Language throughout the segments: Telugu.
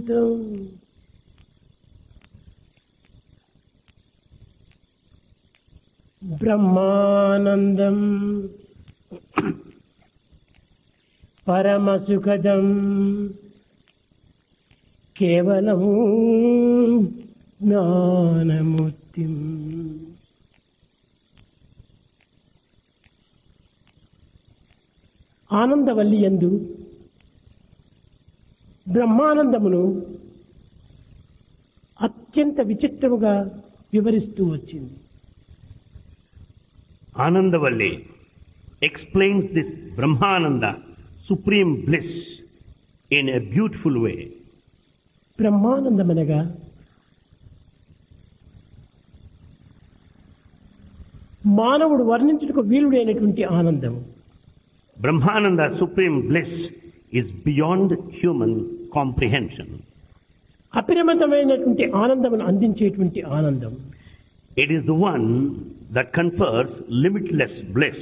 భూతం బ్రహ్మానందం పరమసుఖదం కేవలం జ్ఞానమూర్తిం. ఆనందవల్లి యందు బ్రహ్మానందమును అత్యంత విచిత్రముగా వివరిస్తూ వచ్చింది. Anandavalli explains this Brahmananda, supreme bliss, in a beautiful way. బ్రహ్మానందమనగా మానవుడు వర్ణించుటకు వీలుడైనటువంటి ఆనందము. Brahmananda, supreme bliss, is beyond human comprehension. అపరిమితమైనటువంటి ఆనందమును అందించేటువంటి ఆనందం. It is the one that confers limitless bliss.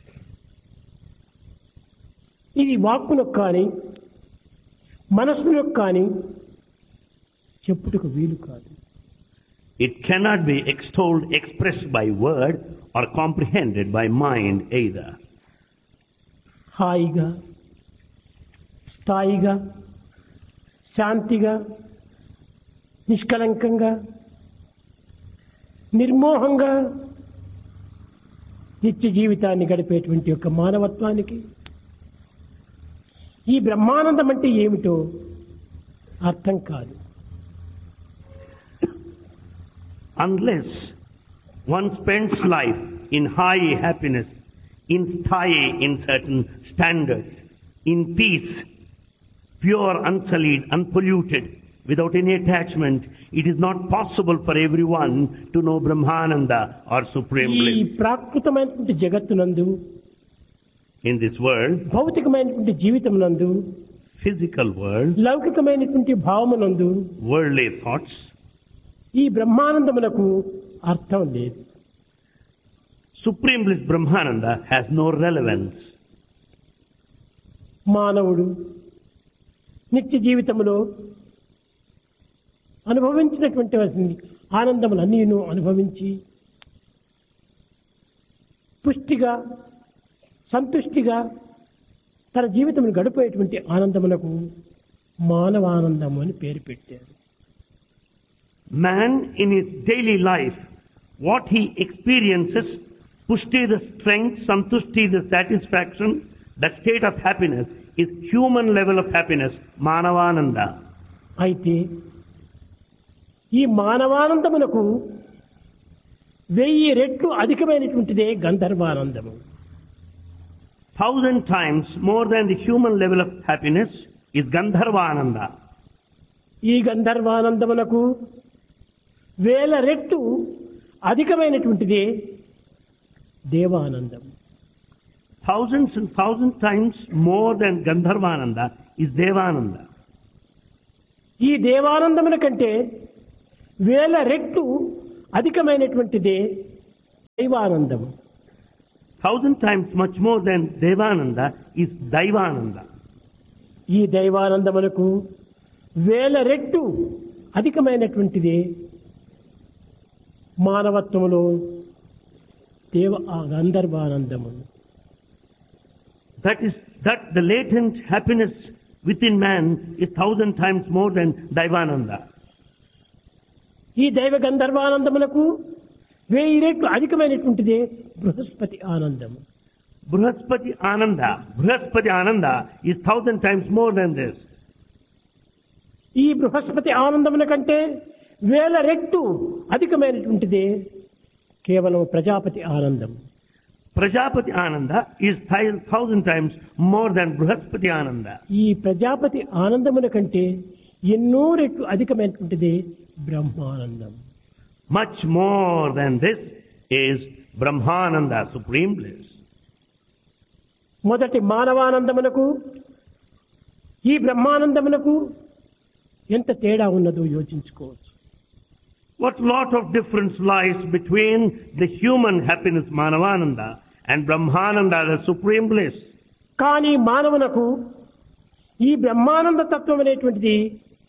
ఇది వాక్కులకు కానీ మనస్సులకు కానీ చెప్పుటకు వీలు కాదు. It cannot be extolled, expressed by word or comprehended by mind either. హాయిగా, స్థాయిగా, శాంతిగా, నిష్కలంకంగా, నిర్మోహంగా నిత్య జీవితాన్ని గడిపేటువంటి యొక్క మానవత్వానికి ఈ బ్రహ్మానందం అంటే ఏమిటో అర్థం కాదు. Unless one spends life in high happiness, in sthayi, in certain standards, in peace, pure, unsullied, unpolluted, without any attachment, it is not possible for everyone to know Brahmananda or supreme ఈ bliss. ప్రాకృతమైనటువంటి జగత్తునందు, In this world, భౌతికమైనటువంటి జీవితమునందు, physical world, లౌకికమైనటువంటి భావమునందు worldly thoughts, ఈ బ్రహ్మానందమునకు అర్థం లేదు. supreme bliss Brahmananda has no relevance. మానవుడు నిత్య జీవితములో అనుభవించినటువంటి ఆనందములన్నీను అనుభవించి పుష్టిగా, సంతుష్టిగా తన జీవితమును గడిపేటువంటి ఆనందమునకు మానవానందము అని పేరు పెట్టారు. Man in his daily life, what he experiences, pushti the strength, santushti the satisfaction, that state of happiness is human level of happiness, manavananda. అయితే ఈ మానవానందమునకు 1000 రెట్లు అధికమైనటువంటిదే గంధర్వానందము. 1000 times more than the human level of happiness is Gandharvananda. ఈ గంధర్వానందమునకు 1000 రెట్లు అధికమైనటువంటిదే Devanandam. Thousands and thousand times more than Gandharvananda is Devananda. ఈ దేవానందముల కంటే 1000 రెట్లు అధికమైనటువంటిదే దైవానందం. 1000 times much more than Devananda is Daivananda. ఈ దైవానందములకు 1000 రెట్లు అధికమైనటువంటిదే మానవత్వములో గంధర్వానందము. That the latent happiness within man is 1000 times more than Daivananda. ఈ దైవ గంధర్వానందములకు 1000 రెట్లు అధికమైనటువంటిదే బృహస్పతి ఆనందము. Brihaspati Ananda is 1000 times more than this. ఈ బృహస్పతి ఆనందముల కంటే 1000 రెట్లు అధికమైనటువంటిదే కేవలం ప్రజాపతి ఆనందం. Prajapati Ananda is 1000 times more than Brihaspati Ananda. ఈ ప్రజాపతి ఆనందముల కంటే ఎన్నో రెట్లు అధికమైనటువంటిదే Brahmanandam. Much more than this is Brahmananda, supreme bliss. మొదటి మానవానందమునకు ఈ బ్రహ్మానందమునకు ఎంత తేడా ఉన్నదో యోచించుకోవచ్చు. What lot of difference lies between the human happiness Manavananda and Brahmananda, the supreme bliss. కానీ మానవునకు ఈ బ్రహ్మానంద తత్వం అనేటువంటిది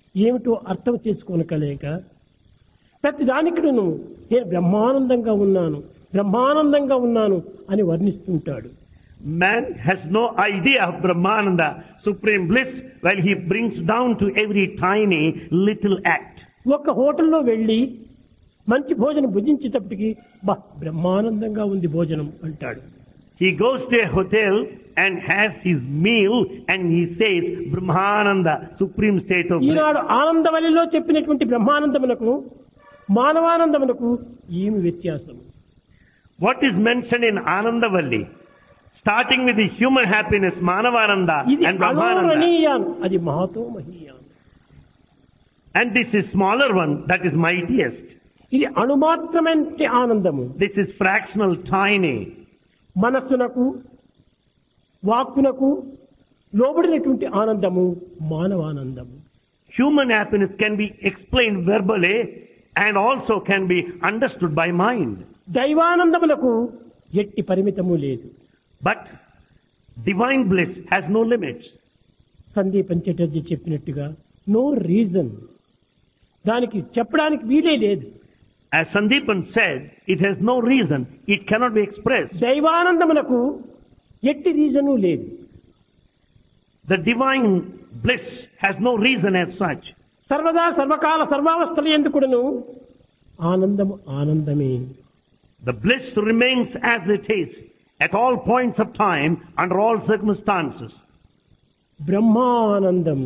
ఏమిటో అర్థం చేసుకోనకలేక ప్రతి దానికి నేను బ్రహ్మానందంగా ఉన్నాను అని వర్ణిస్తుంటాడు. Man has no idea of Brahmananda, supreme bliss, while he brings down to every tiny little act. ఒక హోటల్లో వెళ్ళి మంచి భోజనం భుజించేటప్పటికి బ్రహ్మానందంగా ఉంది భోజనం అంటాడు. He goes to a hotel and has his meal and he says Brahmananda, supreme state of bliss. ఈనాడు ఆనందవల్లిలో చెప్పినటువంటి బ్రహ్మానందమునకు మానవానందమునకు ఏమి వ్యత్యాసం? What is mentioned in Anandavalli, starting with the human happiness, Manavananda and Brahmananda, అది Mahato మహీయాన్. and this is smaller one, that is mightiest. ఇది అణుమాత్రమైన ఆనందము. This is fractional, tiny. మనస్సునకు వాక్కునకు లోబడినటువంటి ఆనందము మానవానందము. Human happiness can be explained verbally and also can be understood by mind. దైవానందములకు ఎట్టి పరిమితము లేదు. But divine bliss has no limits. Sandipan Chatterjee చెప్పినట్టుగా నో రీజన్, దానికి చెప్పడానికి వీలే లేదు. As Sandeepan said, it has no reason, it cannot be expressed. దైవానందమునకు ఎట్టి రీజను లేదు. The divine bliss has no reason as such. సర్వదా సర్వకాల సర్వావస్థల యందు కూడాను ఆనందము ఆనందమే. The bliss remains as it is at all points of time, under all circumstances. Brahmanandam.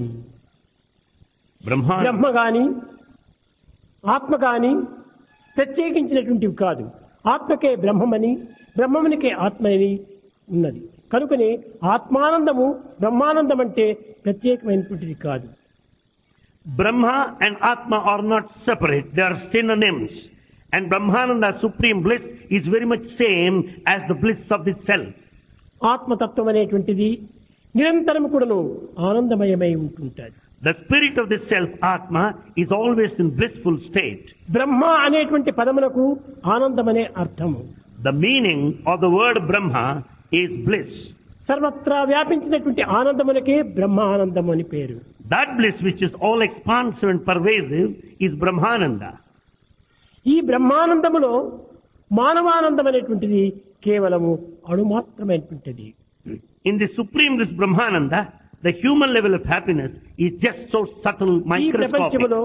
బ్రహ్మ గాని ఆత్మ గాని ప్రత్యేకించినటువంటివి కాదు. ఆత్మకే బ్రహ్మమని, బ్రహ్మమునికే ఆత్మని ఉన్నది. కనుకనే ఆత్మానందము బ్రహ్మానందం అంటే ప్రత్యేకమైనటువంటిది కాదు. Brahma and Atma are not separate, they are synonyms. And Brahmananda, supreme bliss, is very much same as the bliss of the self. ఆత్మతత్వం అనేటువంటిది నిరంతరం కూడాను ఆనందమయమై ఉంటుంటుంది. The spirit of the self, Atma, is always in blissful state. బ్రహ్మ అనేటువంటి పదమునకు ఆనందమనే అర్థము. The meaning of the word Brahma is bliss. సర్వత్రా వ్యాపించినటువంటి ఆనందమునకే బ్రహ్మ ఆనందం అని పేరు. That bliss which is all expansive and pervasive is Brahmananda. ఈ బ్రహ్మానందములో మానవానందం అనేటువంటిది కేవలము అణుమాత్రమైనటువంటిది. In the supreme bliss Brahmananda, the human level of happiness is just so subtle, ఈ microscopic. ప్రపంచములో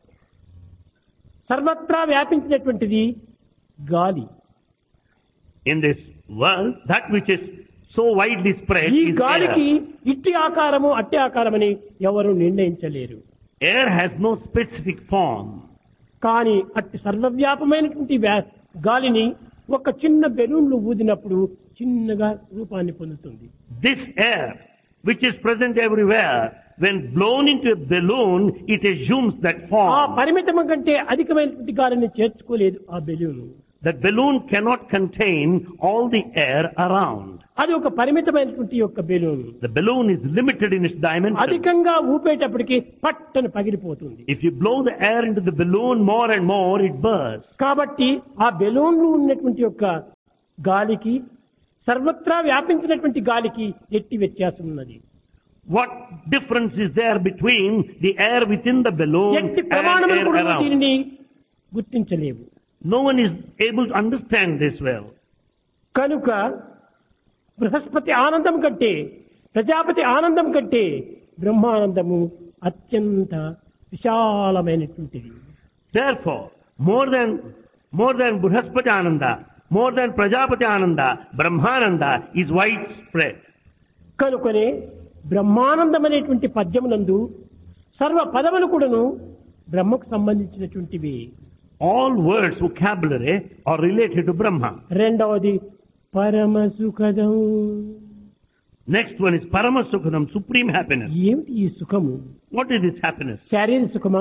సర్వత్రా వ్యాపించినటువంటిది గాలి. In this world, that which is so widely spread ఈ is గాలికి air. ఇట్టి ఆకారము అట్టి ఆకారమని ఎవరు నిర్ణయించలేరు. Air has no specific form. కానీ అట్టి సర్వవ్యాపమైనటువంటి గాలిని ఒక చిన్న బెలూన్లు ఊదినప్పుడు చిన్నగా రూపాన్ని పొందుతుంది. This air, which is present everywhere, when blown into a balloon, it assumes that ఆ form. పరిమితం కంటే అధికమైనటువంటి గాలిని చేర్చుకోలేదు ఆ balloon. That balloon cannot contain all the air around. అది ఒక పరిమితమైనటువంటి యొక్క balloon. The balloon is limited in its dimension. అధికంగా ఊపేటప్పటికి పట్టని పగిలిపోతుంది. If you blow the air into the balloon more and more, it bursts. కాబట్టి ఆ బెలూన్లు ఉన్నటువంటి యొక్క గాలికి సర్వత్రా వ్యాపించినటువంటి గాలికి ఎట్టి వ్యత్యాసం ఉన్నది. What difference is there between the air within the balloon ఎట్టి and ప్రమాణములు air కూడా around? దీనిని గుర్తించలేవు. No one is able to understand this well. కనుక బృహస్పతి ఆనందం కంటే, ప్రజాపతి ఆనందం కంటే బ్రహ్మానందము అత్యంత విశాలమైనటువంటిది. Therefore, more than Brihaspati Ananda, more than Prajapati Ananda, Brahmananda is widespread. కనుకనే బ్రహ్మానందం అనేటువంటి పద్యమునందు సర్వ పదములు కూడాను బ్రహ్మకు సంబంధించినటువంటివి. All words, vocabulary are related to Brahma. రెండవది పరమ సుఖదం. Next one is Paramasukhanam, supreme happiness. ఏమిటి ఈ సుఖము? What is this happiness? శారీరక సుఖమా,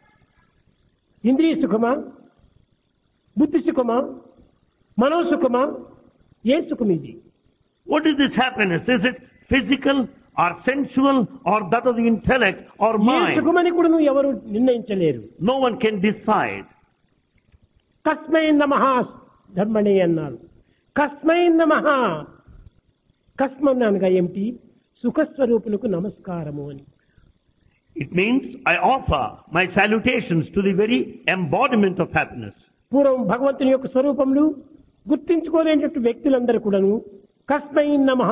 ఇంద్రియ సుఖమా, బుద్ధి సుఖమా, మనోసుఖమా? ఏ సుఖం ఇది? What is this happiness? Is it physical or sensual or that of the intellect or A mind? సుఖమని కూడా నువ్వు ఎవరు నిర్ణయించలేరు. No one can decide. కస్మై నమః ధర్మణే అన్నారు. కస్మై నమః, కస్మన్ అనగా ఏమిటి? సుఖస్వరూపులకు నమస్కారము అని. It means I offer my salutations to the very embodiment of happiness. పూర్వం భగవంతుని యొక్క స్వరూపములు గుర్తించుకోలేనటువంటి వ్యక్తులందరూ కూడాను కస్మై నమః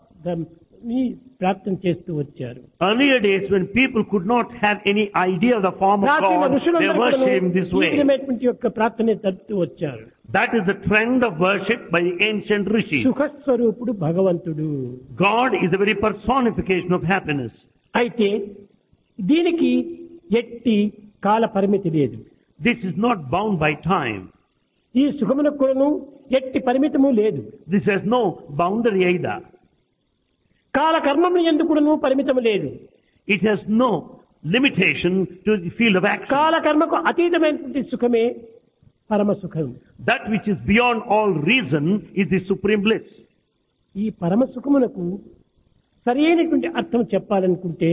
ప్రార్థన చేస్తూ వచ్చారు. Earlier days, when people could not have any idea of the form of God, they worship Him this way. యొక్క ప్రార్థన జరుపుతూ వచ్చారు. That is the trend of worship by the ancient rishis. సుఖస్వరూపుడు భగవంతుడు. God is the very personification of happiness. అయితే దీనికి ఎట్టి కాల పరిమితి లేదు. This is not bound by time. ఈ సుఖమునకు కూడాను ఎట్టి పరిమితము లేదు. This has no boundary either. కాల కర్మము యందు కూడాను పరిమితము లేదు. It has no limitation to the field of action. కాల కర్మకు అతీతమైనటువంటి సుఖమే పరమ సుఖం. That which is beyond all reason is the supreme bliss. ఈ పరమ సుఖమునకు సరైనటువంటి అర్థం చెప్పాలనుకుంటే,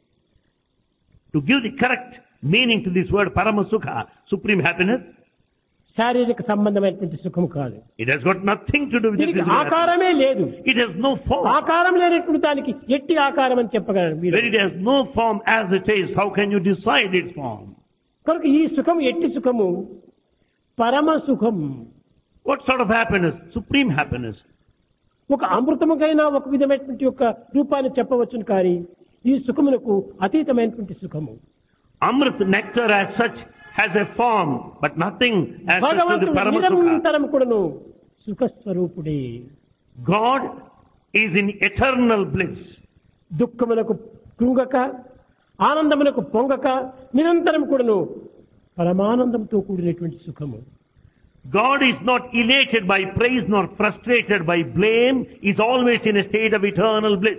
to give the correct meaning to this word Paramasukha, supreme happiness, శారీరక సంబంధమైనటువంటి సుఖము కాదు. it has got nothing to do with దీనికి ఆకారమే లేదు. It has no form. ఆకారం లేనటువంటి దానికి ఎట్టి ఆకారం అని చెప్పగలరు. When it has no form as it is, how can you decide its form? కనుక ఈ సుఖం ఎట్టి సుఖము పరమ సుఖం. What sort of happiness? Supreme happiness. ఒక అమృతముకైనా ఒక విధమైనటువంటి యొక్క రూపాన్ని చెప్పవచ్చును, కానీ ఈ సుఖమునకు అతీతమైనటువంటి సుఖము. Amrit, nectar as such, has a form, but nothing as such to the Paramasukha. నిరంతరం కూడాను సుఖస్వరూపుడే. God is in eternal bliss. దుఃఖములకు కృంగక, ఆనందములకు పొంగక, నిరంతరం కూడాను పరమానందంతో కూడినటువంటి సుఖము. God is not elated by praise nor frustrated by blame, is always in a state of eternal bliss.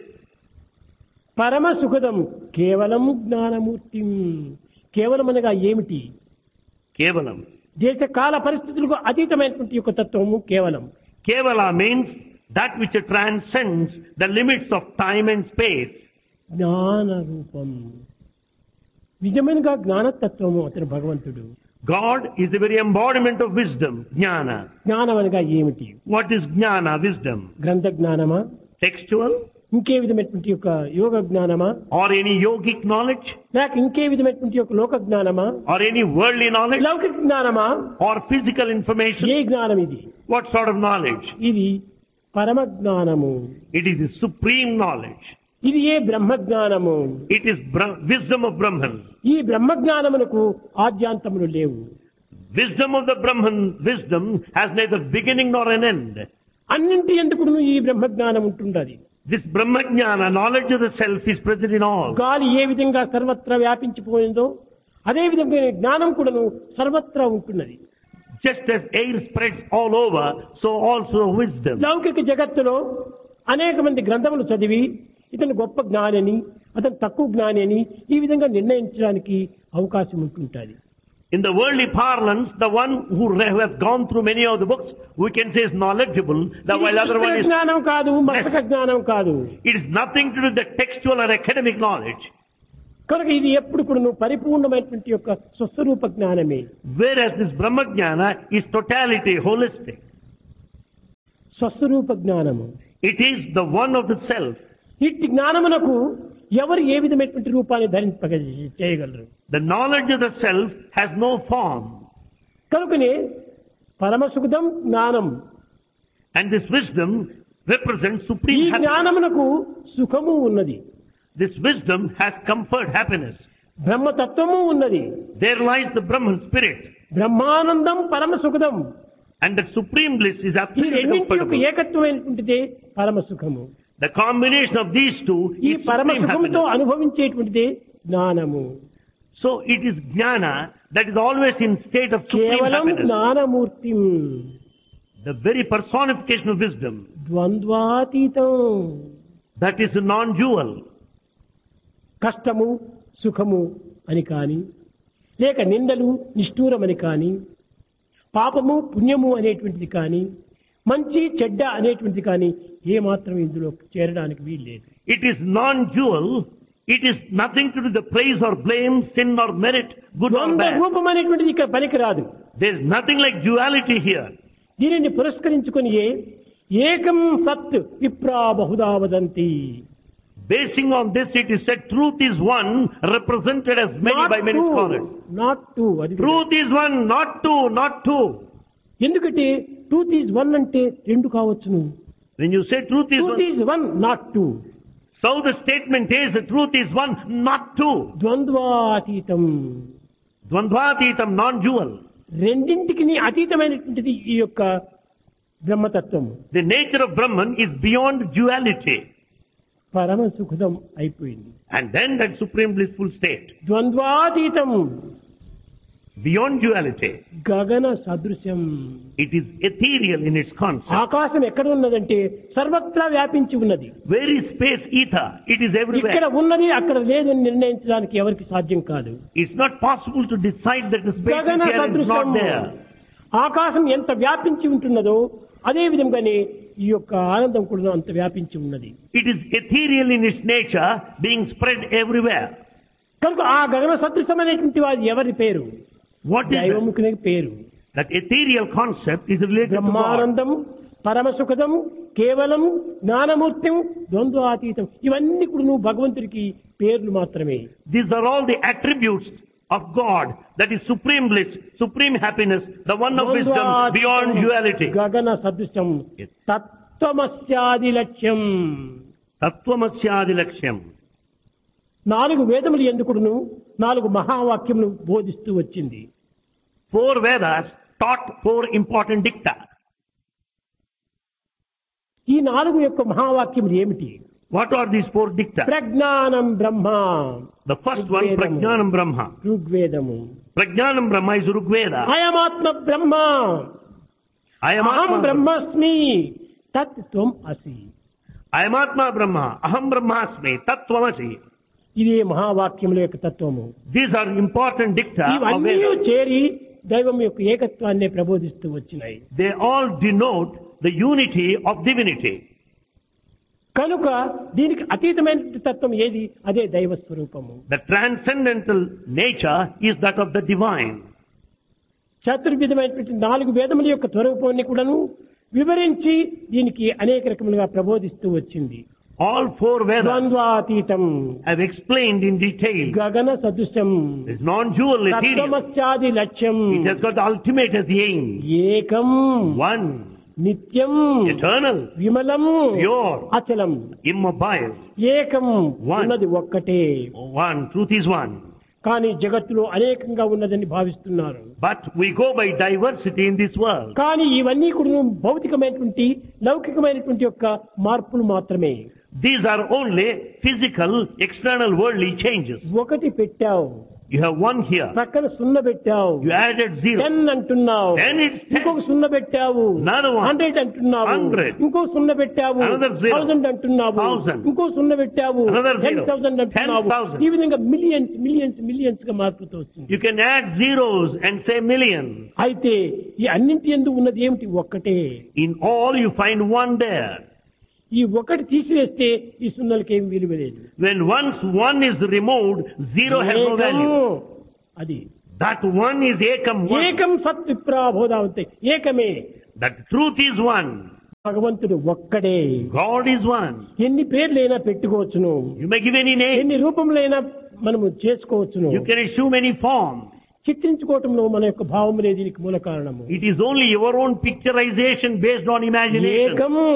పరమ సుఖదం కేవలం జ్ఞానమూర్తి. కేవలం అనగా ఏమిటి? Kevalam. దేశ కాల పరిస్థితులకు అతీతమైనటువంటి యొక్క తత్వము కేవలం. Kevala means that which transcends the limits of time and space. జ్ఞాన రూపం. నిజమైనగా జ్ఞానతత్వము అతను భగవంతుడు. God is the very embodiment of wisdom, jnana. జ్ఞానం అనగా ఏమిటి? What is jnana, wisdom? గ్రంథ జ్ఞానమా? Textual? ఇంకే విధమైనటువంటి యొక్క యోగ జ్ఞానమా? Or any yogic knowledge? లేక ఇంకే విధమైనటువంటి యొక్క లోక జ్ఞానమా? Or any worldly knowledge? లౌకిక జ్ఞానమా? Or physical information? ఏ జ్ఞానం ఇది? What sort of knowledge? ఇది పరమ జ్ఞానము. It is the supreme knowledge. ఇది ఏ బ్రహ్మ జ్ఞానము. It is wisdom of Brahman. ఈ బ్రహ్మ జ్ఞానమునకు ఆద్యాంతములు లేవు. Wisdom of the Brahman, wisdom has neither beginning nor an end. అన్నింటి ఎందుకు ఈ బ్రహ్మ జ్ఞానం ఉంటున్నది. This Brahmajnana, knowledge of the self, is present in all. గాలి ఏ విధంగా సర్వత్రా వ్యాపించిపోయిందో అదే విధంగా జ్ఞానం కూడాను సర్వత్రా ఉంటున్నది. Just as air spreads all over, so also wisdom. లౌకిక జగత్తులో అనేక మంది గ్రంథములు చదివి ఇతను గొప్ప జ్ఞాని అని, అతను తక్కువ జ్ఞాని అని ఈ విధంగా నిర్ణయించడానికి అవకాశం ఉంటుంటుంది. In the worldly parlance, the one who has gone through many of the books, we can say is knowledgeable, the while other one is... జ్ఞానం కాదు, మతక జ్ఞానం కాదు. It is nothing to do with the textual or academic knowledge. కనుక ఇది ఎప్పుడు కూడా పరిపూర్ణమైనటువంటి యొక్క స్వస్వరూప జ్ఞానమే. Whereas this Brahmajnana is totality, holistic. స్వస్వరూప జ్ఞానము. It is the one of the self. ఇట్టి జ్ఞానమునకు ఎవరు ఏ విధమైనటువంటి రూపాన్ని చేయగలరు? The knowledge of the self has no form. కనుకనే పరమసుఖదం జ్ఞానం. And this wisdom represents ఈ supreme happiness. జ్ఞానమునకు సుఖము ఉన్నది. This wisdom has comfort, happiness. బ్రహ్మతత్వము ఉన్నది. There lies the Brahman spirit. Brahmanandam పరమసుఖదం. And the supreme bliss is ఈ absolutely రెండింటి యొక్క comfortable. ఏకత్వమైనటువంటిదే పరమసుఖము. The combination of these two ఈ is supreme పరమసుఖంతో happiness. అనుభవించేటువంటిదే జ్ఞానము. So it is jnana that is always in state of supreme కేవలం happiness. Gnanamurthy. The very personification of wisdom. ద్వంద్వాతీతం. That is non-dual. కష్టము సుఖము అని కాని, లేక నిందలు నిష్ఠూరమని కాని, పాపము పుణ్యము అనేటువంటిది కాని, మంచి చెడ్డ అనేటువంటిది కాని ఏమాత్రం ఇందులో చేరడానికి వీల్లేదు. It is non-dual. It is nothing to do with the praise or blame, sin or merit, good or ద్వంద్వ bad. రూపం అనేటువంటిది ఇక్కడ పనికిరాదు. There is nothing like duality here. దీనిని పురస్కరించుకొని ఏకం సత్ విప్రా Bahuda వదంతి. Basing on this, it is said truth is one, represented as many by many scholars. Not two. అది Truth is one, not two, not two. ఎందుకంటే ట్రూత్ ఈజ్ వన్ అంటే రెండు కావచ్చును. When you say truth is truth one, is one not two. so the statement is the truth is one, not two. ద్వంద్వాతీతం. Dvandvatitam, non-dual. రెండింటికి అతీతమైనటువంటిది ఈ యొక్క బ్రహ్మతత్వం. The nature of Brahman is beyond duality. పరమ సుఖదం అయిపోయింది. And then that supreme blissful state, ద్వంద్వాతీతం, beyond duality, గగన సదృశ్యం. it is ethereal in its concept. ఆకాశం ఎక్కడ ఉన్నదంటే సర్వత్రా వ్యాపించి ఉన్నది. Where is space ether? It is ఇక్కడ everywhere. ఉన్నది అక్కడ లేదని నిర్ణయించడానికి ఎవరికి సాధ్యం కాదు. It's not possible to decide that the space గగన is here and is not సదృశ్యం. there. ఆకాశం ఎంత వ్యాపించి ఉంటున్నదో అదే విధంగానే ఈ యొక్క ఆనందం కూడా అంత వ్యాపించి ఉన్నది. It is ethereal in its nature, being spread everywhere. కనుక ఆ గగన సదృశ్యమైనటువంటి వారి ఎవరి పేరు? What is that? దైవముఖుని పేరు. That ethereal concept is related to God. Brahmanandam, పరమసుఖదం, కేవలం, జ్ఞానమూర్తం, ద్వంద్వాతీతం, ఇవన్నీ కూడా నువ్వు భగవంతుడికి పేర్లు మాత్రమే. These are all the attributes of God, that is supreme bliss, supreme happiness, the one of wisdom, beyond duality. గగన సదృశ్యం. Yes. తత్వమస్యాది లక్ష్యం. Tattvamasya laksham. 4 వేదములు ఎందుకును 4 మహావాక్యములు బోధిస్తూ వచ్చింది. 4 Vedas taught 4 important dicta. ఈ 4 యొక్క మహావాక్యములు ఏమిటి? What are these 4 dicta? ప్రజ్ఞానం బ్రహ్మ. The first one, Prajnanam Brahma. ఋగ్వేదము. Prajnanam Brahma is Rigveda. అయమాత్మ Brahma. I am అహం Atma. బ్రహ్మస్మి తత్ త్వం అసి. I am Atma Brahma. Aham Brahmasmi. Tattvamasi. ఇదే మహావాక్యముల యొక్క తత్వము. These are important dicta of ఇవన్నీ Vedas. చేరి దైవం యొక్క ఏకత్వాన్ని ప్రబోధిస్తూ వచ్చినాయి. They all denote the unity of divinity. కనుక దీనికి అతీతమైన తత్వం ఏది? అదే దైవ స్వరూపము. The transcendental nature is that of the divine. చతుర్విధమైనటువంటి 4 వేదముల యొక్క స్వరూపాన్ని కూడాను వివరించి దీనికి అనేక రకములుగా ప్రబోధిస్తూ వచ్చింది. All 4 Vedas ద్వంద్వాతీతం, have explained in detail. గగన సదృశం, It's non-dual, ethereal. తత్వమస్యాది లక్ష్యం, It has got the ultimate as the aim. ఏకం, One, నిత్యం, eternal, విమలం, pure, అచలం. immobile. ఏకం One. ఉన్నది ఒక్కటే. One, truth is one. కానీ జగత్తులో అనేకంగా ఉన్నదని భావిస్తున్నారు. But we go by diversity in this world. కానీ ఇవన్నీ కూడా భౌతికమైనటువంటి లౌకికమైనటువంటి యొక్క మార్పులు మాత్రమే. These are only physical, external, worldly changes. ఒకటి పెట్టావు, You have 1 here. పక్కన 0 పెట్టావు, You added 0. 10 అంటున్నావు, 10 is 10. ఇంకొక 0 పెట్టావు, Another one. 100 అంటున్నావు, 100. ఇంకో 0 పెట్టావు, Another 0. 1000 అంటున్నావు, 1000. ఇంకో 0 పెట్టావు, Another 0. 10,000 అంటున్నావు. 10,000. ఈ విధంగా మిలియన్స్ గా మార్పుతూ వస్తుంది. You can add zeros and say million. అయితే ఈ అన్నింటి యందు ఉన్నది ఏమిటి? ఒక్కటే. In all you find 1 there. ఈ ఒకటి తీసివేస్తే ఈ 0కి ఏం విలువ లేదు. When once 1 is removed, 0 has no value. అది That 1 is ekam 1. ఏకం సత్ విప్రాబోధావంతే, ఏకమే. That truth is 1. భగవంతుడు ఒక్కడే. God is 1. ఎన్ని పేర్లైనా పెట్టుకోవచ్చును, You may give any name. ఎన్ని రూపములైనా మనము చేసుకోవచ్చును. You can assume any form. చిత్రించుకోవటంలో మన యొక్క భావములే దీనికి మూల కారణము. It is only your own picturization based on imagination. ఏకము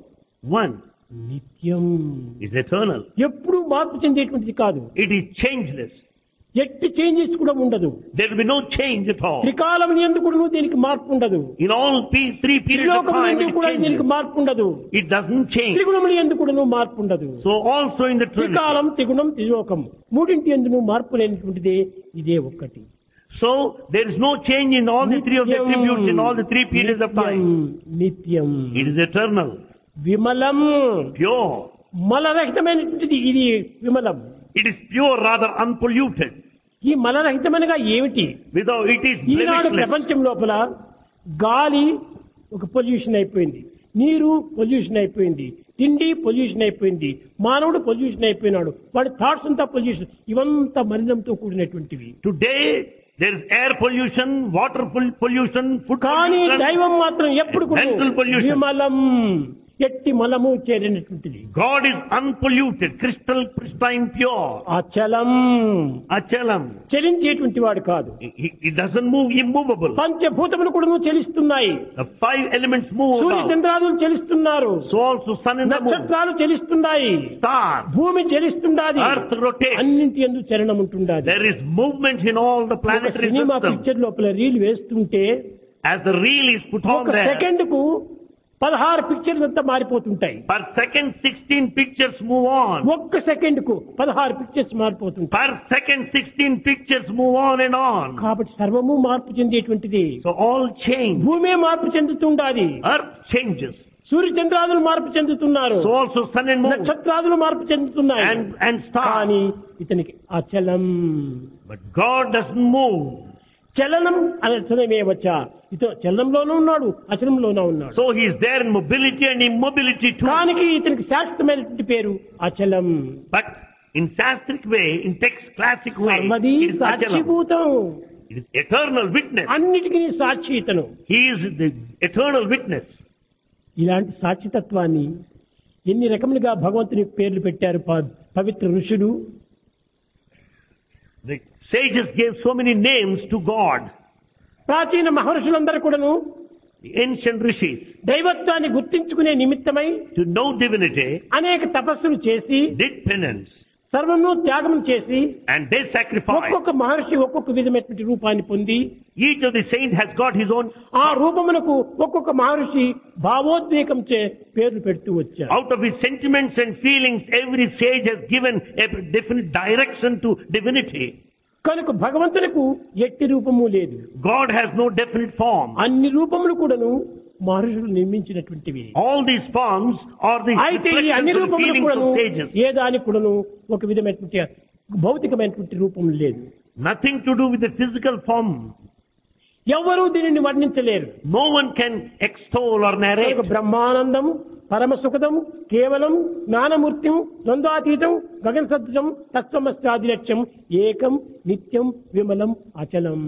1 నిత్యం, is eternal. ఎప్పుడు మార్పు చెందేటువంటిది కాదు. It is changeless. ఎట్టి చేంజెస్ కూడా ఉండదు. There will be no change at all. త్రికాలం యందు కూడా దీనికి మార్పు ఉండదు. In all 3 periods of త్రిలోకముల time, యందు it కూడా దీనికి changes. మార్పు ఉండదు. It doesn't change. త్రిగుణముల యందు కూడా మార్పు ఉండదు. So also in the Trinity. త్రికాలం, త్రిగుణం, త్రిలోకం, మూడింటి యందును మార్పు లేనటువంటిదే ఇదే ఒక్కటి. So there is no change in all the 3 of the attributes in all the 3 periods of time. నిత్యం, It is eternal, విమలం, pure. మలరహితమైనటువంటిది ఇది విమలం. It is pure, rather unpolluted. ఈ మలరహితమైనగా ఏమిటి? Without it is Eenadu blemishless. ప్రపంచం లోపల గాలి ఒక పొల్యూషన్ అయిపోయింది, నీరు పొల్యూషన్ అయిపోయింది, తిండి పొల్యూషన్ అయిపోయింది, మానవుడు పొల్యూషన్ అయిపోయినాడు, వాడి థాట్స్ అంతా పొల్యూషన్. ఇవంతా మలినంతో కూడినటువంటివి. Today there is air pollution, water pollution, food కానీ pollution. దైవం మాత్రం ఎప్పుడు కూడా Mental pollution. విమలం, ఎట్టి మలము చేరినటువంటిది. God is unpolluted, crystal pristine pure. అచలం, Achalam. చలించేటువంటి వాడు కాదు. It doesn't move, immovable. పంచభూతములు కూడా చలిస్తున్నాయి. The five elements move Surya about. చంద్రాదులు చలిస్తున్నారు. So also sun and the moon. నక్షత్రాలు చలిస్తున్నాయి. Stars. భూమి చలిస్తుండాది. Earth rotates. అన్నింటి యందు చలనం ఉంటుండాది. There is movement in all the planetary cinema system. Picture లోపల రీల్ వేస్తుంటే As the reel is put on ఒక there, సెకండ్ కు 16 పిక్చర్లు అంతా మారిపోతుంటాయి. per second 16 pictures move on. ఒక్క సెకండ్ కు 16 పిక్చర్స్ మారిపోతుంటాయి. Per second 16 pictures move on and on. కాబట్టి సర్వము మార్పు చెందేటువంటిది. So all change. భూమే మార్పు చెందుతుండాది. Earth changes. సూర్య చంద్రాదులు మార్పు చెందుతున్నారు. So also sun and moon. నక్షత్రాదులు మార్పు చెందుతున్నాయి. And stars. కానీ ఇతనికి అచలం. But God doesn't move. చలనం అచలమే వచ్చా. ఇతను చలనంలోనూ ఉన్నాడు, అచలంలోనూ ఉన్నాడు. So he is there in mobility and immobility too. కానీ ఇతనికి శాశ్వతమైనటువంటి పేరు అచలం. But in Shastric way, in text classic way, సర్వదీ it is Achalam. సాక్షిభూతం. It is eternal witness. అన్నిటికీ సాక్షి ఇతను. He is the eternal witness. ఇలాంటి సాక్షితత్వాన్ని ఎన్ని రకములుగా భగవంతుని పేర్లు పెట్టారు పవిత్ర ఋషులు. The sages gave so many names to God. ప్రాచీన మహర్షులందరూ కూడాను The ancient rishis, దైవత్వాన్ని గుర్తించుకునే నిమిత్తమై to know divinity, అనేక తపస్సులు చేసి did penance సర్వము త్యాగం చేసి and they sacrificed. ఒక్కొక్క మహర్షి ఒక్కొక్క విధమైనటువంటి రూపాన్ని పొంది Each of the saints has got his own. ఆ రూపమునకు ఒక్కొక్క మహర్షి భావోద్వేగం చే పేర్లు పెడుతూ వచ్చారు. Out of his sentiments and feelings, every sage has given a definite direction to divinity. కనుక భగవంతునికి ఎట్టి రూపము లేదు. God has no definite form. అన్ని రూపములు కూడాను మహర్షులు నిర్మించినటువంటివి. All these forms are the అయితే ఈ అన్ని reflections of the రూపములు feelings కూడాను of sages. ఏ దానికి కూడాను ఒక విధమైనటువంటి భౌతికమైనటువంటి రూపం లేదు. Nothing to do with the physical form. ఎవరూ దీనిని వర్ణించలేరు. No one can extol or narrate. కనుక బ్రహ్మానందం, పరమ సుఖదం, కేవలం జ్ఞానమూర్తిం, ద్వంద్వాతీతం, గగన సదృశం, తత్వమస్యాది లక్ష్యం, ఏకం నిత్యం విమలం అచలం.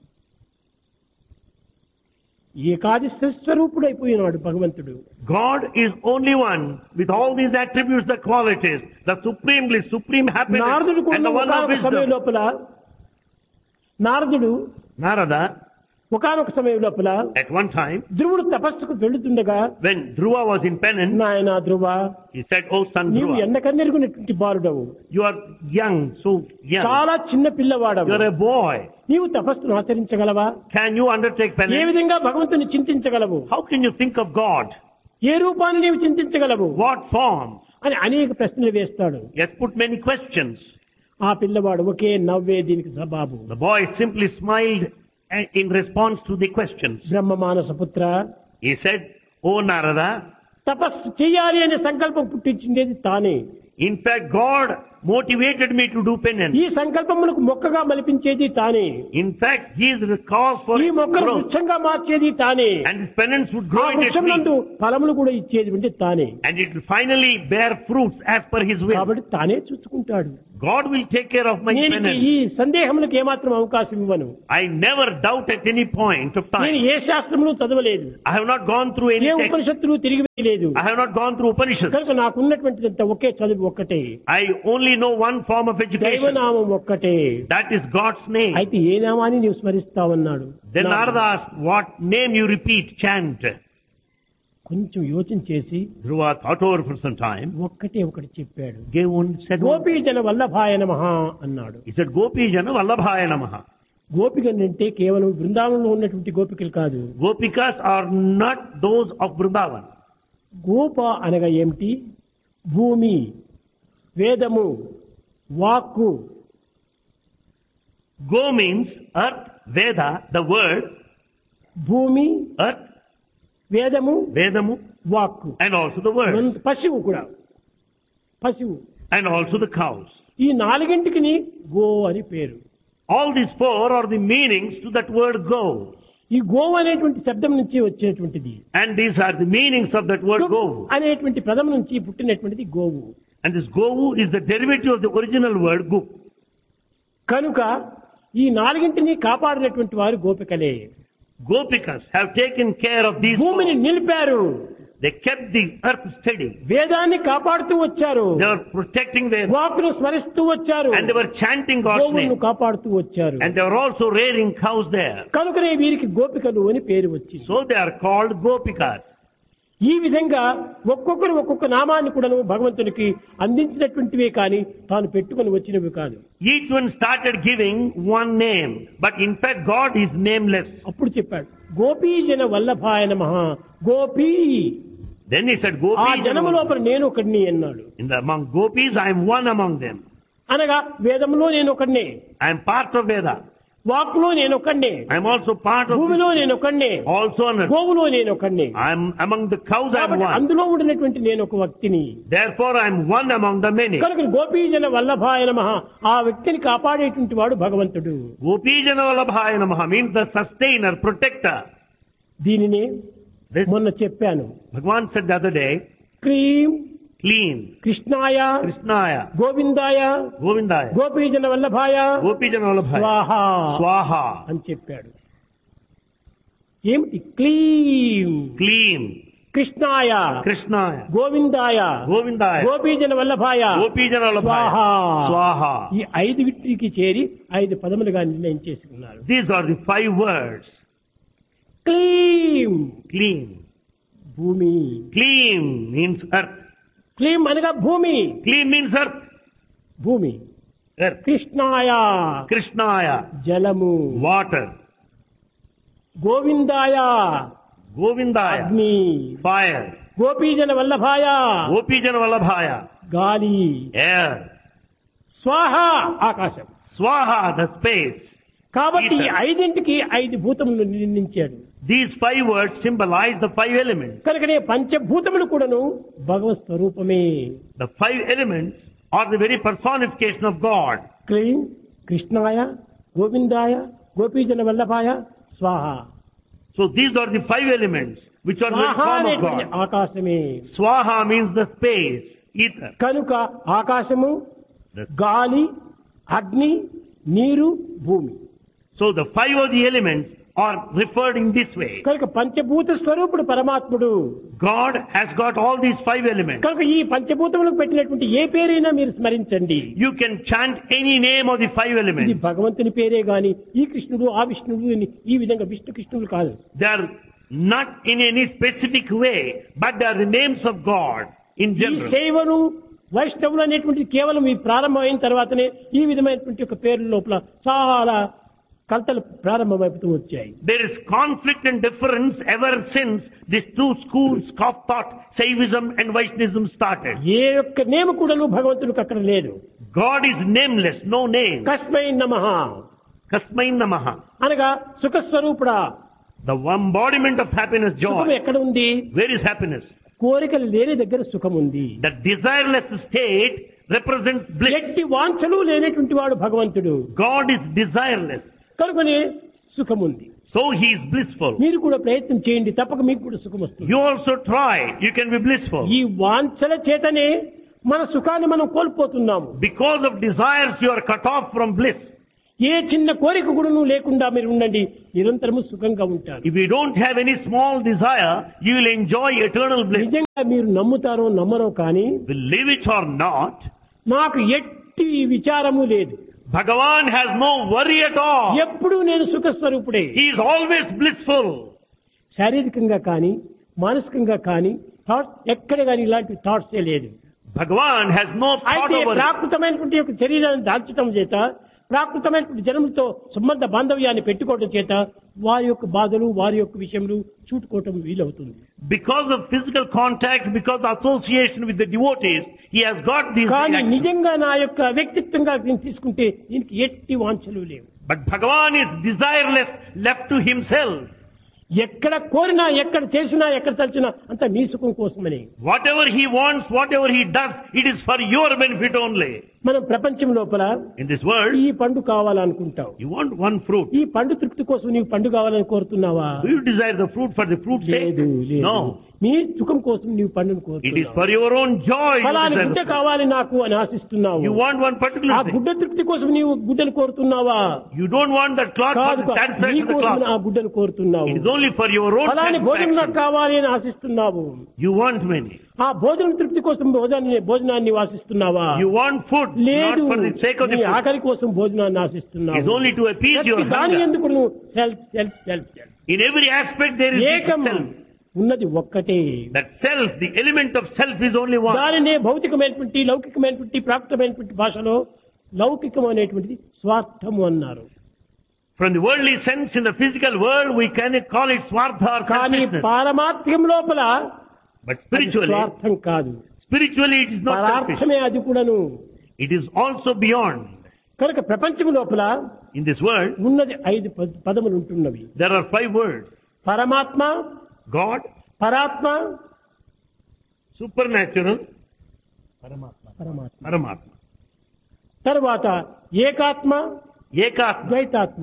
ఏకాది స్వరూపుడైపోయినాడు భగవంతుడు. God is only one with all these attributes, the qualities, the supreme happiness నారదుడు and the one of ఒకానొక సమయం wisdom. లోపల నారదుడు Narada, ఒకానొక సమయం లోపల at one time, ధ్రువుడు తపస్సుకు వెళుతుండగా, when Dhruva was in penance, నాయనా ధ్రువ, he said, "Oh son నీవు Dhruva, ఎండకన్నెరుగునటువంటి బాలుడవు, you are young, so young. చాలా చిన్న పిల్లవాడవు, You are a boy. నీవు తపస్సును ఆచరించగలవా? Can you undertake A penance? విధంగా భగవంతుని చింతించగలవు? How can you think of God? ఏ రూపాన్ని నీవు చింతించగలవు What form?" అని అనేక ప్రశ్నలు వేస్తాడు. He has put many questions. ఆ పిల్లవాడు ఒకే నవ్వే దీనికి జవాబు. The boy simply smiled in response to the questions. బ్రహ్మ మానస పుత్ర, He said, "Oh Narada, తపస్సు చేయాలి అనే సంకల్పం పుట్టించింది తానే. in fact God motivated me to do penance. ఈ సంకల్పములకు మొక్కగా మలిపించేది తానే. In fact, he is the cause for ఈ its మొక్కను growth. వృక్షంగా మార్చేది తానే. And his penance would ఆ grow into a వృక్షం tree. నందు ఫలములు కూడా ఇచ్చేది అంటే తానే. And it will finally bear fruits as per his will. కాబట్టి తానే చూసుకుంటాడు. God will take care of my నేను penance. ఈ సందేహములకు ఏమాత్రం అవకాశం ఇవ్వను. I never doubt at any point of నేను time. ఏ శాస్త్రములు చదవలేదు, I have not gone through any A text. ఉపనిషత్తులు తిరిగి లేదు. I have not gone through Upanishads. కనుక నాకున్నటువంటిదంతా ఒకే చదువు ఒక్కటే, I only know one form of education. దైవనామం ఒక్కటే. That is God's name. అయితే ఏ నామాన్ని నీవు స్మరిస్తావన్నాడు. Then Narada asked, "What name you repeat, chant?" కొంచెం యోచన చేసి Dhruva thought over for some time. ఒక్కటే ఒకటి చెప్పాడు. Said, గోపీజన వల్లభాయ నమః అన్నాడు. he said, "Gopijana Vallabhaya Namaha." గోపికలంటే కేవలం బృందావనంలో ఉన్నటువంటి గోపికలు కాదు. Gopikas are not those of Vrindavan. గోప అనగా ఏమిటి? భూమి, వేదము, వాక్కు. Go means earth, Veda, the word, భూమి, earth, వేదము, Vedamu, వాక్కు. and also the word, పశువు కూడా, పశువు. and also the cows. ఈ నాలుగింటికి గో అని పేరు. All these four are the meanings to that word go. ఈ గోవు అనేటువంటి శబ్దం నుంచి వచ్చేటువంటిది. And these are the meanings of that word go. అనేటువంటి పదం నుంచి పుట్టినటువంటిది గోవు. And this govu is the derivative of the original word gu. కనుక ఈ నాలుగింటిని కాపాడినటువంటి వారు గోపికలే. Gopikas have taken care of these భూమిని four. నిలిపారు, They kept the earth steady. వేదాన్ని కాపాడుతూ వచ్చారు. They were protecting their, వాక్కును స్మరిస్తూ వచ్చారు. and they were chanting God's గోవులను name. కాపాడుతూ వచ్చారు. And they were also rearing cows there. కనుకనే వీరికి గోపికలు అని పేరు వచ్చింది. So they are called Gopikas. ఈ విధంగా ఒక్కొక్కరు ఒక్కొక్క నామాన్ని కూడాను భగవంతునికి అందించినటువంటివే కానీ తాను పెట్టుకొని వచ్చినవి కాదు. Each one started giving one name, but in fact God is nameless. అప్పుడు చెప్పాడు గోపీజన వల్లభాయ నమః. గోపీ Then he said, ఆ Gopis. జనము లోపల నేను ఒకడిని అన్నాడు. Among Gopis, I am one among them. అనగా వేదంలో నేను ఒకడిని, I am part of Veda. వాక్కులో నేను ఒకడిని, I am also part of భూమిలో నేను ఒకడిని, also on earth. గోవులో నేను ఒకడిని. I am among the cows, I am కాబట్టి one. అందులో ఉండినటువంటి నేను ఒక వ్యక్తిని. Therefore, I am one among the many. కనుక గోపీజన వల్లభాయ నమః ఆ వ్యక్తిని కాపాడేటువంటి వాడు భగవంతుడు. Gopijana Vallabhaya Namaha means the sustainer, protector. దీనిని This మొన్న చెప్పాను. Bhagavan said the other day, cream clean, కృష్ణాయ Krishnaya, గోవిందాయ Govindaya, గోపీజన వల్లభాయ Gopijana Vallabhaya, స్వాహ Swaha, అని చెప్పాడు. ఏమిటి క్లీం clean, కృష్ణాయ Krishnaya, గోవిందాయ Govindaya, గోపీజన వల్లభాయ Gopijana Vallabhaya, స్వాహ. Swaha. ఈ 5 వీటికి చేరి 5 పదములుగా నిర్ణయం చేసుకున్నారు. These are the 5 words. క్లీం Clean. భూమి, Clean means earth. క్లీం అనగా భూమి, Clean means earth. భూమి. Earth. కృష్ణాయ Krishnaya, జలము, water. గోవిందాయ Govindaya, అగ్ని, fire. గోపీజన వల్లభాయ Gopijana Vallabhaya, గాలి, air. స్వాహ ఆకాశం. Swaha, the space. కాబట్టి ఈ Ether. 5ంటికి 5 భూతములు నిర్ణయించాడు. These 5 words symbolize the 5 elements. కనుకనే పంచభూతములు కూడాను భగవత్ స్వరూపమే. The 5 elements are the very personification of God. క్లీం కృష్ణాయ గోవిందాయ గోపీజన వల్లభాయ స్వాహ. So these are the 5 elements which are the స్వాహ form of అనేటువంటి God. Aakasame. Swaha means the space, ether. కనుక ఆకాశము, The- గాలి, అగ్ని, నీరు, భూమి. So the 5 of the elements are referred in this way. కనుక పంచభూత స్వరూపుడు పరమాత్ముడు. God has got all these 5 elements. కనుక ఈ పంచభూతములకు పెట్టినటువంటి ఏ పేరైనా మీరు స్మరించండి. You can chant any name of the 5 ఇది elements. భగవంతుని పేరే గాని ఈ కృష్ణుడు ఆ విష్ణుడు అని ఈ విధంగా విష్ణు కృష్ణుడు కాదు. They are not in any specific way, but they are the names of God in ఈ general. శైవను వైష్ణవులు అనేటువంటిది కేవలం ఈ ప్రారంభమైన తర్వాతనే ఈ విధమైనటువంటి ఒక పేర్ల లోపల చాలా కలతలు ప్రారంభమైపోతూ వచ్చాయి. There is conflict and difference ever since these 2 schools of thought, Saivism and Vaishnavism started. ఏ యొక్క నేమ కూడాను భగవంతునికి అక్కడ లేదు. God is nameless, no name. కస్మై నమః Kasmai Namaha. అనగా సుఖస్వరూపుడా. The embodiment of happiness, సుఖం joy. ఎక్కడ ఉంది? Where is happiness? కోరికలు లేని దగ్గర సుఖం ఉంది. The desireless state represents bliss. ఎట్టి వాంఛలు లేనటువంటి వాడు భగవంతుడు. God is desireless. కనుకనే సుఖం ఉంది. So he is blissful. మీరు కూడా ప్రయత్నం చేయండి, తప్పక మీకు కూడా సుఖం వస్తుంది. You also try. You can be blissful. ఈ వాంఛల చేతనే మన సుఖాన్ని మనం కోల్పోతున్నాము. Because of desires, you are cut off from bliss. ఏ చిన్న కోరిక కూడాను లేకుండా మీరు ఉండండి, నిరంతరము సుఖంగా ఉంటారు. If you don't have any small desire, you will enjoy eternal bliss. నిజంగా మీరు నమ్ముతారో నమ్మరో కానీ Believe it or not, నాకు ఎట్టి విచారము లేదు. Bhagavan has no worry at all. ఎప్పుడు నేను సుఖస్వరూపుడే. He is always blissful. శారీరకంగా కానీ మానసికంగా కానీ థాట్స్ ఎక్కడ కానీ ఇలాంటి థాట్సే లేదు. Bhagavan has no thought అయితే over it. ప్రాకృతమైనటువంటి యొక్క శరీరాన్ని దాల్చడం చేత, ప్రాకృతమైనటువంటి జనములతో సంబంధ బాంధవ్యాన్ని పెట్టుకోవడం చేత వారి యొక్క బాధలు వారి యొక్క విషయములు చూటుకోవటం వీలవుతుంది. Because of physical contact, because of association with the devotees, he has got these కానీ reactions. నిజంగా నా యొక్క వ్యక్తిత్వంగా నేను తీసుకుంటే దీనికి ఎట్టి వాంఛలు లేవు. But Bhagavan is desireless, left to himself. ఎక్కడ కోరినా ఎక్కడ చేసినా ఎక్కడ తలచినా అంత మీ సుఖం కోసమని. Whatever he wants, whatever he does, it is for your benefit only. మనం ప్రపంచం లోపల In this world, ఈ పండు కావాలనుకుంటావు. you want one fruit. ఈ పండు తృప్తి కోసం నీవు పండు కావాలని కోరుతున్నావా? Do you desire the fruit for the fruit's sake? లేదు, లేదు. No. నీ సుఖం కోసం నీవు పండును It is కోరుతున్నావు. for your own joy. You ఫలాని desire గుడ్డ the fruit. కావాలి నాకు అని ఆశిస్తున్నావు. You want one ఆ particular thing. గుడ్డ తృప్తి కోసం నీవు గుడ్డను కోరుతున్నావా? You don't want that cloth for కాదు, the satisfaction నీ of the కోసం cloth. ఆ గుడ్డను కోరుతున్నావు. It is only for your own ఫలాని భోజనం నాకు satisfaction. కావాలి అని ఆశిస్తున్నావు. You want many. ఆ భోజనం తృప్తి కోసం భోజనాన్ని ఆశిస్తున్నావా? You want food, not లేదు, for the sake of నీ the food. ఆకలి కోసం భోజనాన్ని ఆశిస్తున్నావు. It's only to appease your ప్రతి దాని hunger. ఎందుకు నువ్వు self self self self. In every aspect there is this ఏకం self. ఉన్నది ఒక్కటే. That self, the element of self is only one. దానినే భౌతికమైనటువంటి లౌకికమైనటువంటి ప్రాప్తమైనటువంటి భాషలో లౌకికం అనేటువంటిది స్వార్థము అన్నారు. From the worldly sense, in the physical world, we cannot call it swartha or కానీ selfishness. పారమార్థ్యం లోపల But అది spiritually, స్వార్థం కాదు, it is not selfish. పరార్థమే అది కూడాను. It is also beyond. కనుక ప్రపంచం లోపల In this world, ఉన్నది 5 పదములు ఉంటున్నవి. there are 5 words. పరమాత్మ, God, పరాత్మ, supernatural, పరమాత్మ. Paramatma. తరువాత ఏకాత్మ, Ekatma, ద్వైతాత్మ.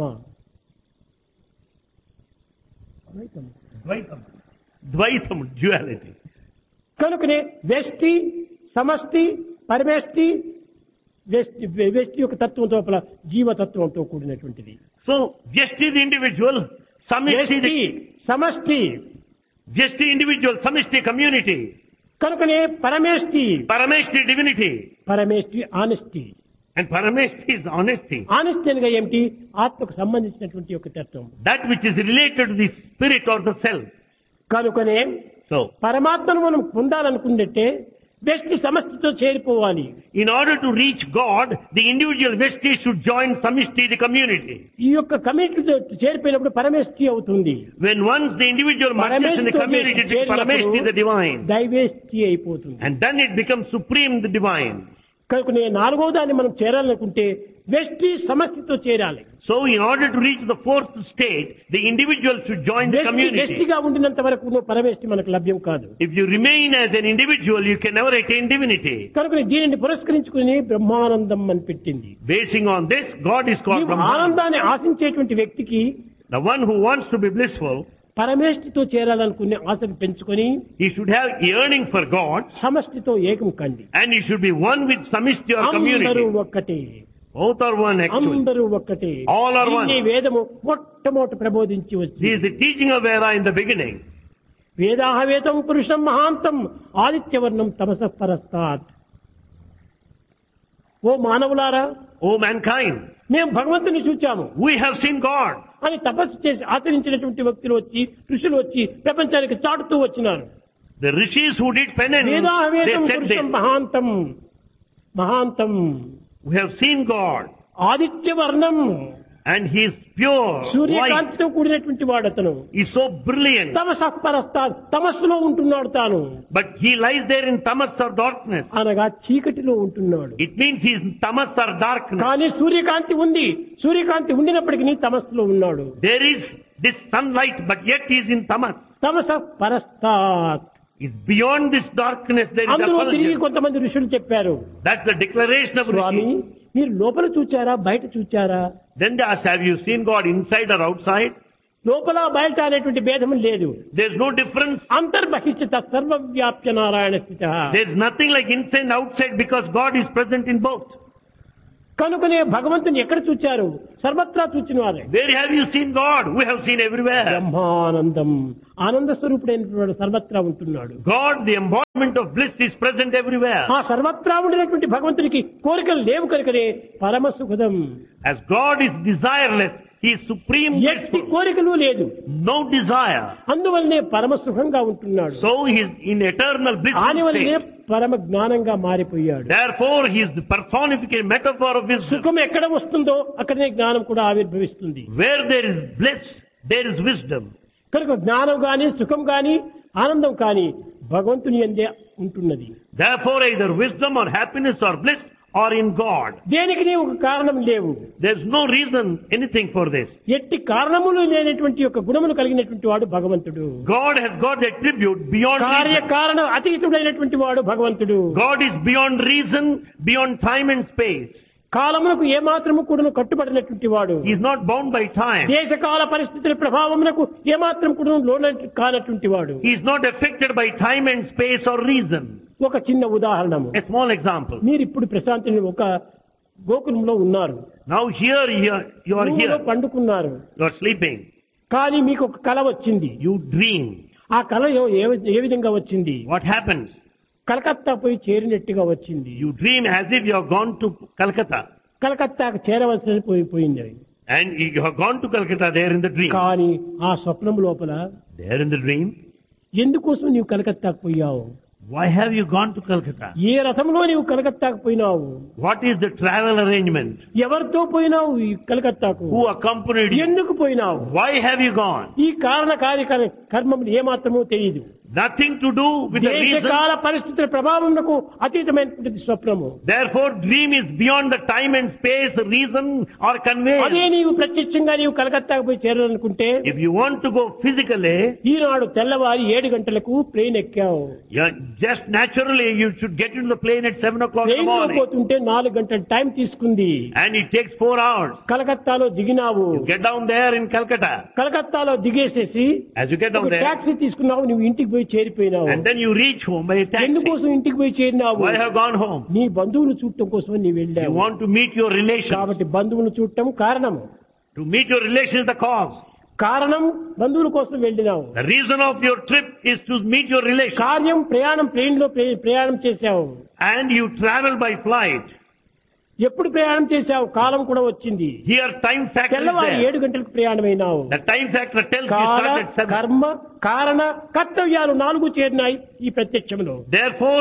Dvaitam, duality. కనుకనే వ్యష్టి, సమష్టి, పరమేష్టి, వ్యష్టి యొక్క తత్వం లోపల జీవతత్వంతో కూడినటువంటిది. So, Vyashti the individual, Samishti వ్యష్టి, సమష్టి. Vyashti individual, Samishti community, కనుకనే పరమేష్టి, Parameshti divinity, పరమేష్టి honesty. and Parameshti is honesty. Honesty అనగా ఏమిటి? ఆత్మకు సంబంధించినటువంటి ఒక తత్వం. That which is related to the spirit or the self. కనుకనే So, పరమాత్మను మనం పొందాలనుకున్నట్టే వ్యష్టి సమష్టితో చేరిపోవాలి. in order to reach God, the individual Vyashti should join Samishti, the community. ఈ యొక్క కమ్యూనిటీతో చేరిపోయినప్పుడు పరమేష్టి అవుతుంది. When once the individual merges in the community, it is Parameshti, the divine. దైవేష్టి అయిపోతుంది. And then it becomes supreme, the divine. కనుక నాలుగో దాన్ని మనం చేరాలనుకుంటే వ్యష్టి సమష్టితో చేరాలి. So, in order to reach the 4th state, the individual should join the community. వ్యష్టిగా ఉండినంత వరకు పరమేష్టి మనకు లభ్యం కాదు. If you remain as an individual, you can never attain divinity. కనుక దీనిని పురస్కరించుకుని బ్రహ్మానందం అని పెట్టింది. Basing on this, God is called నీవు Brahman. ఆనందాన్ని ఆశించేటువంటి వ్యక్తికి The one who wants to be blissful, పరమేష్టితో చేరాలనుకునే ఆశను పెంచుకొని he should have yearning for God, సమష్టితో ఏకం కండి. and he should be one with Samishti or అందరూ community. ఒక్కటే, Both are one actually. అందరూ ఒక్కటే. All are one. ఈ వేదము మొట్టమొదట ప్రబోధించి This వచ్చింది. is the teaching of Veda in the beginning. వేదాహవేదం పురుషం మహాంతం ఆదిత్యవర్ణం తమసః పరస్తాత్. ఓ మానవులారా, O mankind, మేము భగవంతుని చూచాము we have seen God. అని తపస్సు చేసి ఆచరించినటువంటి వ్యక్తులు వచ్చి, ఋషులు వచ్చి ప్రపంచానికి చాటుతూ వచ్చినారు. The rishis who did penance, they వేదాహవేదం said పురుషం this. మహాంతం మహాంతం We have seen God, ఆదిత్యవర్ణం, and he is pure, white. సూర్యకాంతితో కూడినటువంటి వాడు అతను. He is so brilliant. తమసః పరస్తాత్, తమస్సులో ఉంటున్నాడు తాను. But he lies there in tamas or darkness. అనగా చీకటిలో ఉంటున్నాడు. It means he is in tamas or darkness. కానీ సూర్యకాంతి ఉంది, సూర్యకాంతి ఉండినప్పటికీ తమస్సులో ఉన్నాడు. There is this sunlight, but yet he is in tamas. తమసః పరస్తాత్. It's beyond this darkness, there is అందులో తిరిగి effulgence. కొంతమంది ఋషులు చెప్పారు, That's the declaration of Swamy Rishi. మీరు లోపల చూచారా బయట చూచారా? Then they ask, have you seen God inside or outside? లోపల బయట అనేటువంటి భేదం లేదు. There's no difference. అంతర్బహిష్ట సర్వవ్యాప్య నారాయణ స్థిత. There's nothing like inside and outside because God is present in both. కనుకనే భగవంతుని ఎక్కడ చూచారు? సర్వత్రా చూచిన వారే. Where have you seen God? We have seen everywhere. Brahmanandam, ఆనంద స్వరూపుడైనటువంటి సర్వత్రా ఉంటున్నాడు. God, the embodiment of bliss, is present everywhere. ఆ సర్వత్రా ఉండినటువంటి భగవంతునికి కోరికలు లేవు కనుకనే పరమ సుఖదం. As God is desireless, He is supreme ఎట్టి blissful. కోరికలు లేదు, No desire. అందువల్లనే పరమ సుఖంగా ఉంటున్నాడు. So He is in eternal blissful దానివల్లనే state. పరమ జ్ఞానంగా మారిపోయాడు. Therefore, He is the personification, metaphor of wisdom. సుఖం ఎక్కడ వస్తుందో అక్కడనే జ్ఞానం కూడా ఆవిర్భవిస్తుంది. Where there is bliss, there is wisdom. కనుక జ్ఞానం గాని సుఖం గాని ఆనందం కాని భగవంతుని యందే ఉంటున్నది. Therefore, either wisdom or happiness or bliss are in God. దేనికి ఒక కారణం లేవు. There is no reason, anything for this. ఎట్టి కారణములు లేనటువంటి యొక్క గుణములు కలిగినటువంటి వాడు భగవంతుడు. God has got the attribute beyond reason. కార్యకారణ అతీతుడైనటువంటి వాడు భగవంతుడు. God is beyond reason, beyond time and space. కాలమునకు ఏమాత్రము కూడా కట్టుబడినటువంటి వాడు. He is not bound by time. దేశకాల పరిస్థితుల ప్రభావమునకు ఏమాత్రం కూడా లోన కానటువంటి వాడు. He is not affected by time and space or reason. ఒక చిన్న ఉదాహరణము. A small example. మీరు ఇప్పుడు ప్రశాంతిని ఒక గోకులంలో ఉన్నారు, Now here you are భూమిలో here. పండుకున్నారు. You are sleeping. కానీ మీకు ఒక కల వచ్చింది. You dream. ఆ కల ఏ విధంగా వచ్చింది? What happens? కలకత్తా పోయి చేరినట్టుగా వచ్చింది. You dream as if you have gone to Calcutta. కలకత్తాకు చేరవలసి పోయింది. And you have gone to Calcutta there in the dream. కానీ ఆ స్వప్నం లోపల There in the dream. ఎందుకోసం నీవు కలకత్తాకు పోయావు? Why have you gone to Calcutta? ఏ రథంలో నీవు కలకత్తాకు పోయినావు? What is the travel arrangement? ఎవరితో పోయినావు ఈ కలకత్తాకు? Who accompanied you? ఎందుకు పోయినావు? Why have you gone? ఈ కారణ కర్మములు ఏమాత్రమో తెలియదు. Nothing to do with the reason. దేశకాల పరిస్థితుల ప్రభావమునకు అతీతమైనటువంటి స్వప్నము. Therefore, dream is beyond the time and space, reason or అదే conveyance. నీవు ప్రత్యక్షంగా నీవు కలకత్తాకు పోయి చేరాలనుకుంటే If you want to go physically, ఈనాడు తెల్లవారి 7 గంటలకు plane ఎక్కావు. just naturally you should get into the plane at 7 o'clock in the plane లో morning. పోతుంటే 4 గంటల టైం తీసుకుంది. And it takes 4 hours. కలకత్తాలో దిగినావు. You get down there in Calcutta. కలకత్తాలో దిగేసేసి As you get down ఒక there, టాక్సీ తీసుకున్నావు, నువ్వు ఇంటికి పోయి చేరిపోయినావు. and then you reach home by a taxi. ఎందుకోసం ఇంటికి పోయి చేరినావు? Why have gone home? నీ బంధువులు చూడటం కోసం నీవు You వెళ్ళావు. want to meet your relations. కాబట్టి బంధువులు చూడటం కారణం. To meet your relations is the cause. కారణం బంధువుల కోసం వెళ్ళినావు. The reason of your trip is to meet your relations. కార్యం ప్రయాణం ప్లేన్ లో ప్రయాణం చేశావు. And you travel by flight. ఎప్పుడు ప్రయాణం చేశావు? కాలం కూడా వచ్చింది. Here time factor is తెల్లవారు there. 7 గంటలకు ప్రయాణమైనావు. The time factor tells you కాల start at 7. కర్మ కారణ కర్తవ్యాలు 4 చేరినాయి ఈ ప్రత్యక్షంలో. Therefore,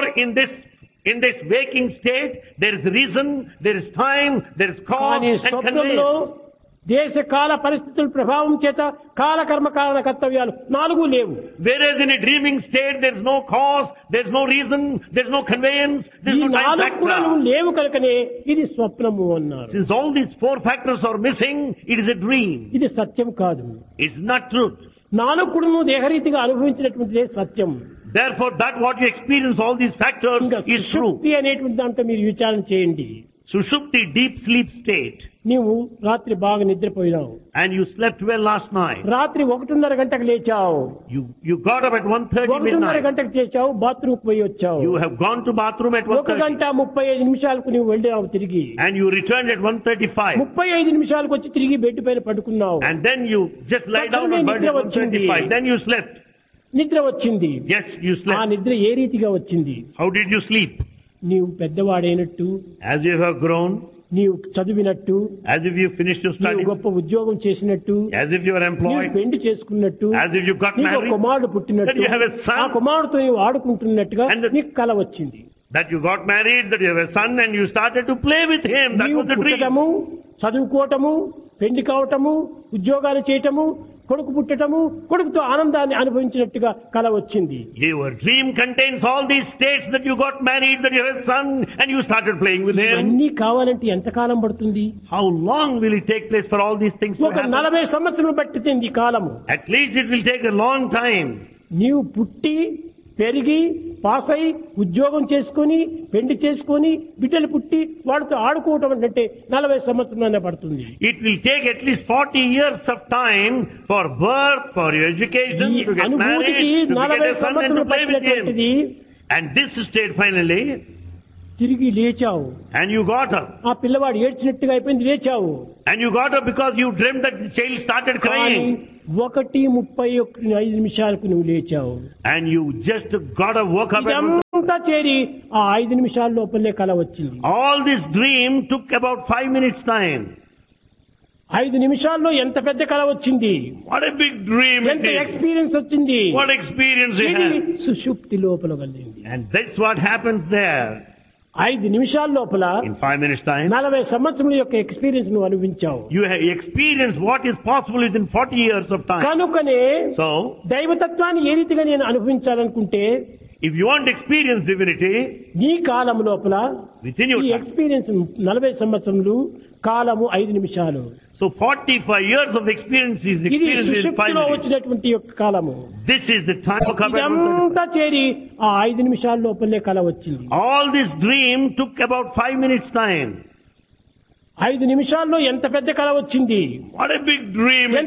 in this waking state, there is reason, there is time, there is cause కానీ and స్వప్నంలో conveyance. దేశ కాల పరిస్థితుల ప్రభావం చేత కాల కర్మ కారణ కర్తవ్యాలు 4 లేవు. Whereas in a dreaming state, there is no cause, there is no reason, there is no conveyance, there ఈ is no time 4 కూడా factor. నువ్వు లేవు కనుకనే ఇది స్వప్నము అన్నారు. Since all these 4 factors are missing, it is a dream. ఇది సత్యం కాదు. It's not truth. 4 కూడా నువ్వు దేహరీతిగా అనుభవించినటువంటిదే సత్యం. Therefore, that what you experience, all these factors, ఇంకా is true. సుషుప్తి అనేటువంటి దాంట్లో మీరు విచారణ చేయండి. Sushupti, deep sleep state. నీవు రాత్రి బాగా నిద్రపోయినావు. And you slept well last night. రాత్రి 1:30 గంటకు లేచావు. You got up at 1:30 1:30 midnight. గంటకు చేశావు, బాత్రూమ్ పోయి వచ్చావు. You have gone to bathroom at 1 1:30. గంట 35 నిమిషాలకు నువ్వు వెళ్ళావు తిరిగి. And you returned at 1:35. 35 నిమిషాలకు వచ్చి తిరిగి బెడ్ పైన పడుకున్నావు. And then you just lie down on bed at 1:35. Then you slept. నిద్ర వచ్చింది. Yes, you ఆ slept. నిద్ర ఏ రీతిగా వచ్చింది? How did you sleep? నీవు పెద్దవాడైనట్టు, As if you have grown, నీవు చదివినట్టు, as if you finished your నీవు studies, గొప్ప ఉద్యోగం చేసినట్టు, as if you are నీవు employed, పెళ్లి చేసుకున్నట్టు, as if you got నీకు ఒక married, కుమారుడు పుట్టినట్టు, that you have a son. ఆ కుమారుడితో నీవు ఆడుకుంటున్నట్టుగా And the- నీకు కల వచ్చింది. that you got married, that you have a son and you started to play with him. That నీవు was the dream. పుట్టటము, చదువుకోవటము, పెళ్లి కావటము, ఉద్యోగాలు చేయటము, కొడుకు పుట్టటము, కొడుకుతో ఆనందాన్ని అనుభవించినట్టుగా కల వచ్చింది. Your dream contains all these states that you got married, that you have a son and you started playing with him. అన్నీ కావాలంటే ఎంతకాలం పడుతుంది? How long will it take place for all these things to ఒక happen? 40 సంవత్సరం పట్టింది ఈ కాలము. At least it will take a long time. నీవు పుట్టి పెరిగి పాస్ అయి ఉద్యోగం చేసుకొని పెళ్లి చేసుకొని బిడ్డలు పుట్టి వాడితో ఆడుకోవటం అంటే 40 సంవత్సరాలనే పడుతుంది. It will take at least 40 years of time for birth, for your education, ఈ to get married, అనుభూతికి to 40 get a son and to సంవత్సరాలు play with him. పట్టినటువంటిది. And this state finally, తిరిగి లేచావు. and you got up. ఆ పిల్లవాడు ఏడ్చినట్టుగా అయిపోయింది, లేచావు. And you got up because you dreamt that the child started కానీ crying. 1:35 నువ్వు లేచావు. And you just got up, woke up. ఇదంతా చేరి ఆ 5 నిమిషాల లోపలే కల వచ్చింది. All this dream took about 5 minutes time. 5 నిమిషాల్లో ఎంత పెద్ద కల వచ్చింది, What a big dream it ఎంత is. ఎక్స్పీరియన్స్ వచ్చింది. What experience you ఇది had. సుషుప్తి లోపల కలిగింది. And that's what happens there. 5 నిమిషాల లోపల In 5 minutes time, 40 సంవత్సరాల యొక్క ఎక్స్పీరియన్స్ నువ్వు అనుభవించావు. you have experienced what is possible within 40 years of time. కనుకనే So, దైవతత్వాన్ని ఏ రీతిగా నేను అనుభవించాలనుకుంటే if you want to experience divinity, నీ కాలం లోపల within your ఈ time. ఎక్స్పీరియన్స్ 40 సంవత్సరములు, కాలము 5 నిమిషాలు. So 45 years of experience is ఇది experienced in 5 సుషుప్తిలో minutes. వచ్చినటువంటి యొక్క కాలము. This is the time of ఇదంతా చేరి ఆ 5 నిమిషాల లోపలే కల వచ్చింది. all this dream took about 5 minutes time. 5 నిమిషాల్లో ఎంత పెద్ద కల వచ్చింది. What a big dream.